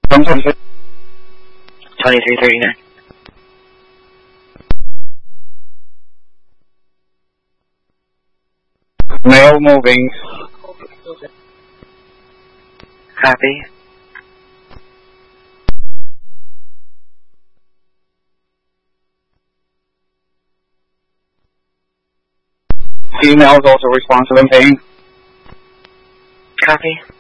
2339. Male moving. Copy. Females also responsive in pain. Copy.